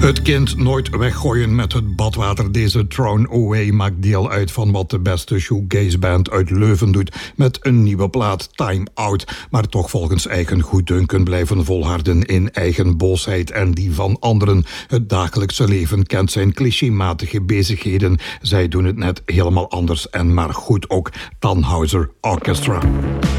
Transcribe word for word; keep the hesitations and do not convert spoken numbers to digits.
Het kind nooit weggooien met het badwater. Deze Thrown Away maakt deel uit van wat de beste shoegazeband uit Leuven doet met een nieuwe plaat, Time Out. Maar toch volgens eigen goeddunken blijven volharden in eigen boosheid en die van anderen. Het dagelijkse leven kent zijn clichématige bezigheden. Zij doen het net helemaal anders en maar goed ook. Tannhauser Orchestra.